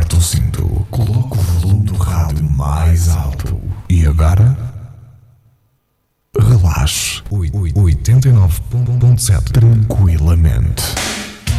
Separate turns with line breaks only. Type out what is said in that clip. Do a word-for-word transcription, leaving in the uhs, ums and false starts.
Aperta o cinto, coloca o volume do rádio mais alto e agora relaxe. oitenta e nove ponto sete tranquilamente.